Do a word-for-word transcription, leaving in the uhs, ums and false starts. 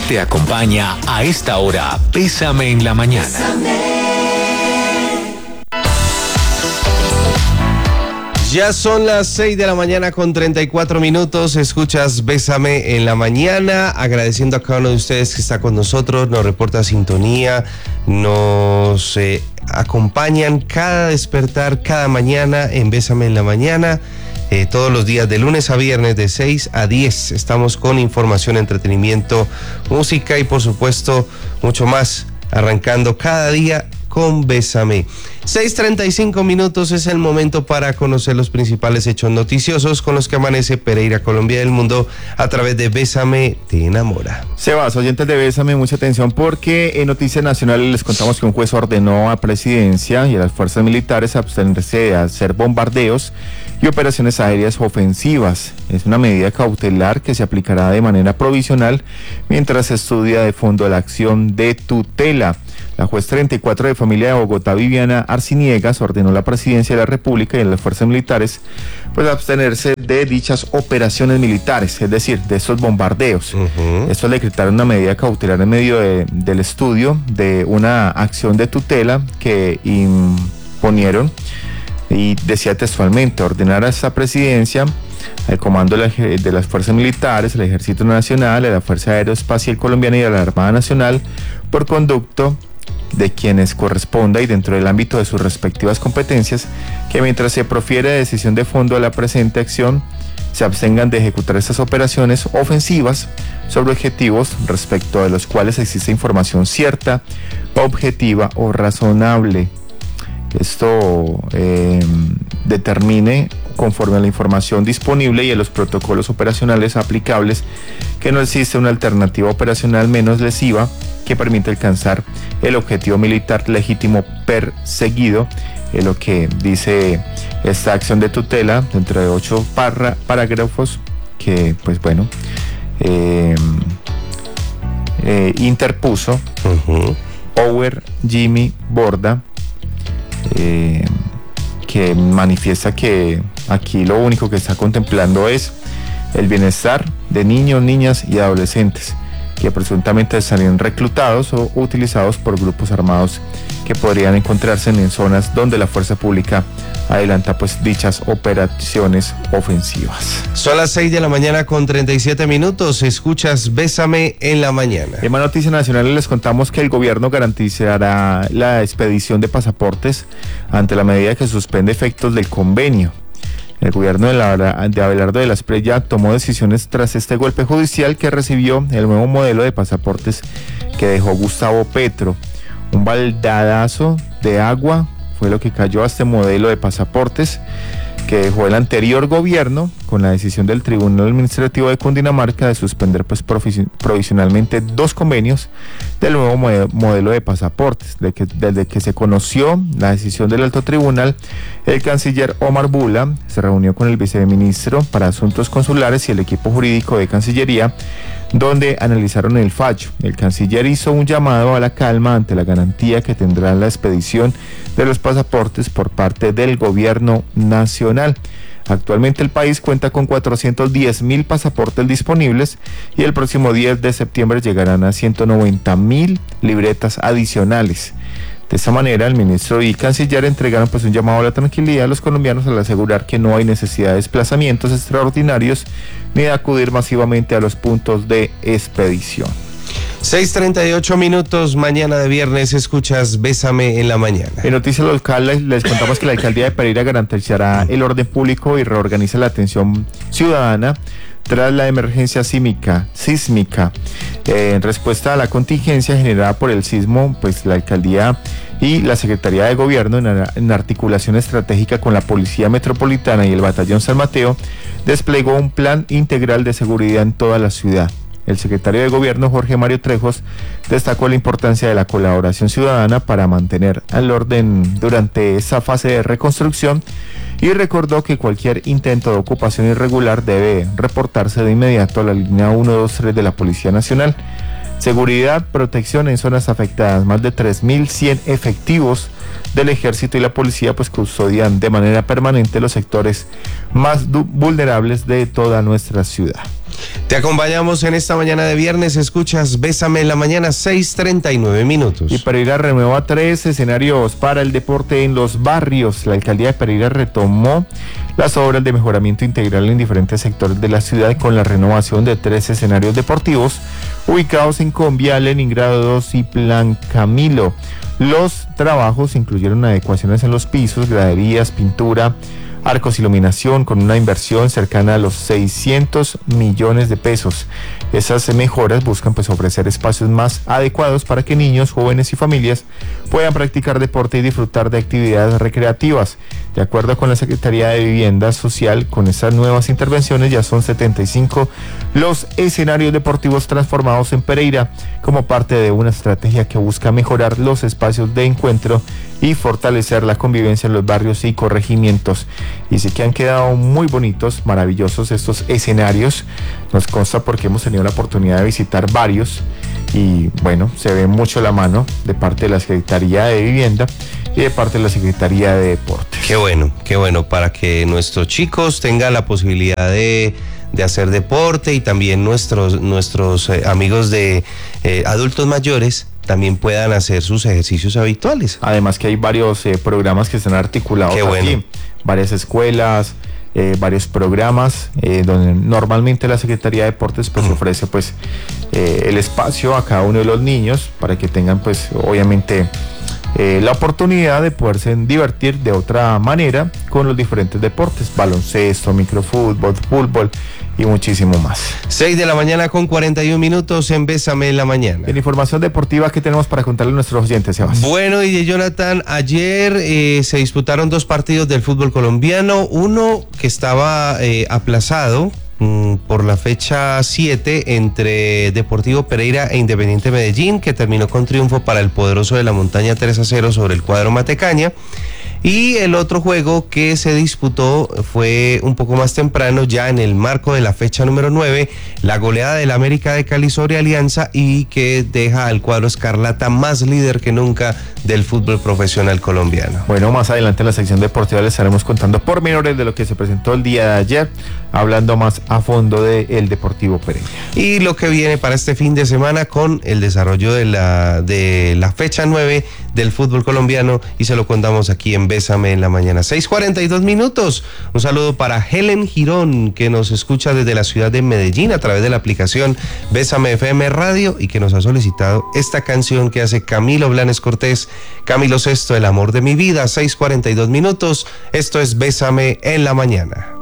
Te acompaña a esta hora Bésame en la Mañana. Ya son las seis de la mañana con treinta y cuatro minutos. Escuchas Bésame en la Mañana. Agradeciendo a cada uno de ustedes que está con nosotros, nos reporta sintonía, nos eh, acompañan cada despertar, cada mañana en Bésame en la Mañana. Eh, todos los días de lunes a viernes de seis a diez estamos con información, entretenimiento, música y por supuesto mucho más, arrancando cada día con Bésame. seis treinta y cinco minutos es el momento para conocer los principales hechos noticiosos con los que amanece Pereira, Colombia y el mundo a través de Bésame Te Enamora. Sebas, oyentes de Bésame, mucha atención porque en Noticias Nacionales les contamos que un juez ordenó a Presidencia y a las fuerzas militares abstenerse de hacer bombardeos y operaciones aéreas ofensivas. Es una medida cautelar que se aplicará de manera provisional mientras se estudia de fondo la acción de tutela. La juez treinta y cuatro de familia de Bogotá, Viviana Arciniegas, ordenó a la Presidencia de la República y a las fuerzas militares pues abstenerse de dichas operaciones militares, es decir, de estos bombardeos. Uh-huh. Estos le decretaron una medida cautelar en medio de, del estudio de una acción de tutela que imponieron, y decía textualmente: ordenar a esta Presidencia, al comando de las fuerzas militares, el Ejército Nacional, de la Fuerza Aeroespacial Colombiana y de la Armada Nacional, por conducto de quienes corresponda y dentro del ámbito de sus respectivas competencias, que mientras se profiere decisión de fondo a la presente acción, se abstengan de ejecutar estas operaciones ofensivas sobre objetivos respecto de los cuales existe información cierta, objetiva o razonable. Esto eh, determine, conforme a la información disponible y a los protocolos operacionales aplicables, que no existe una alternativa operacional menos lesiva que permita alcanzar el objetivo militar legítimo perseguido. Es lo que dice esta acción de tutela dentro de ocho parra, parágrafos que, pues bueno, eh, eh, interpuso uh-huh. Ower Jimmy Borda, eh, que manifiesta que aquí lo único que está contemplando es el bienestar de niños, niñas y adolescentes que presuntamente estarían reclutados o utilizados por grupos armados que podrían encontrarse en zonas donde la fuerza pública adelanta pues dichas operaciones ofensivas. Son las seis de la mañana con treinta y siete minutos, escuchas Bésame en la Mañana. En más noticias nacionales les contamos que el gobierno garantizará la expedición de pasaportes ante la medida que suspende efectos del convenio. El gobierno de, la, de Abelardo de la Espriella tomó decisiones tras este golpe judicial que recibió el nuevo modelo de pasaportes que dejó Gustavo Petro. Un baldadazo de agua fue lo que cayó a este modelo de pasaportes que dejó el anterior gobierno con la decisión del Tribunal Administrativo de Cundinamarca de suspender pues provisionalmente dos convenios del nuevo modelo de pasaportes. Desde que, desde que se conoció la decisión del Alto Tribunal, el canciller Omar Bula se reunió con el viceministro para Asuntos Consulares y el equipo jurídico de Cancillería, donde analizaron el fallo. El canciller hizo un llamado a la calma ante la garantía que tendrá la expedición de los pasaportes por parte del gobierno nacional. Actualmente el país cuenta con cuatrocientos diez mil pasaportes disponibles y el próximo diez de septiembre llegarán a ciento noventa mil libretas adicionales. De esta manera, el ministro y canciller entregaron pues un llamado a la tranquilidad a los colombianos al asegurar que no hay necesidad de desplazamientos extraordinarios ni de acudir masivamente a los puntos de expedición. seis treinta y ocho minutos, mañana de viernes, escuchas Bésame en la Mañana. En noticias locales les contamos que la alcaldía de Pereira garantizará el orden público y reorganiza la atención ciudadana tras la emergencia sísmica, sísmica. Eh, en respuesta a la contingencia generada por el sismo, pues la alcaldía y la Secretaría de Gobierno, en, en articulación estratégica con la Policía Metropolitana y el Batallón San Mateo, desplegó un plan integral de seguridad en toda la ciudad. El secretario de Gobierno, Jorge Mario Trejos, destacó la importancia de la colaboración ciudadana para mantener el orden durante esta fase de reconstrucción y recordó que cualquier intento de ocupación irregular debe reportarse de inmediato a la línea uno dos tres de la Policía Nacional. Seguridad, protección en zonas afectadas. Más de tres mil cien efectivos del Ejército y la Policía pues custodian de manera permanente los sectores más vulnerables de toda nuestra ciudad. Te acompañamos en esta mañana de viernes, escuchas Bésame en la mañana, seis treinta y nueve minutos. Y Pereira renueva tres escenarios para el deporte en los barrios. La alcaldía de Pereira retomó las obras de mejoramiento integral en diferentes sectores de la ciudad con la renovación de tres escenarios deportivos ubicados en Convia, Leningrado dos y Plan Camilo. Los trabajos incluyeron adecuaciones en los pisos, graderías, pintura, arcos, iluminación, con una inversión cercana a los seiscientos millones de pesos. Esas mejoras buscan pues ofrecer espacios más adecuados para que niños, jóvenes y familias puedan practicar deporte y disfrutar de actividades recreativas. De acuerdo con la Secretaría de Vivienda Social, con estas nuevas intervenciones ya son setenta y cinco los escenarios deportivos transformados en Pereira, como parte de una estrategia que busca mejorar los espacios de encuentro y fortalecer la convivencia en los barrios y corregimientos. Y sí que han quedado muy bonitos, maravillosos estos escenarios. Nos consta porque hemos tenido la oportunidad de visitar varios y bueno, se ve mucho la mano de parte de la Secretaría de Vivienda y de parte de la Secretaría de Deportes. Qué bueno, qué bueno, para que nuestros chicos tengan la posibilidad de, de hacer deporte y también nuestros, nuestros eh, amigos de eh, adultos mayores también puedan hacer sus ejercicios habituales. Además que hay varios eh, programas que están articulados Qué bueno. aquí, varias escuelas, eh, varios programas eh, donde normalmente la Secretaría de Deportes pues mm. ofrece pues eh, el espacio a cada uno de los niños para que tengan pues obviamente eh, la oportunidad de poderse divertir de otra manera con los diferentes deportes, baloncesto, microfútbol, fútbol y muchísimo más. seis de la mañana con cuarenta y un minutos en Bésame en la mañana. En información deportiva, ¿qué tenemos para contarle a nuestros oyentes, Sebastián? Bueno, y de Jonathan, ayer eh, se disputaron dos partidos del fútbol colombiano, uno que estaba eh, aplazado mmm, por la fecha siete entre Deportivo Pereira e Independiente Medellín, que terminó con triunfo para el poderoso de la montaña tres a cero sobre el cuadro Matecaña. Y el otro juego que se disputó fue un poco más temprano, ya en el marco de la fecha número nueve, la goleada del América de Cali sobre Alianza y que deja al cuadro escarlata más líder que nunca del fútbol profesional colombiano. Bueno, más adelante en la sección deportiva les estaremos contando pormenores de lo que se presentó el día de ayer, hablando más a fondo del Deportivo Pereira. Y lo que viene para este fin de semana con el desarrollo de la, de la fecha nueve del fútbol colombiano y se lo contamos aquí en Bésame en la mañana. seis cuarenta y dos minutos. Un saludo para Helen Girón, que nos escucha desde la ciudad de Medellín a través de la aplicación Bésame F M Radio y que nos ha solicitado esta canción que hace Camilo Blanes Cortés, Camilo Sesto, El amor de mi vida. seis cuarenta y dos minutos. Esto es Bésame en la mañana.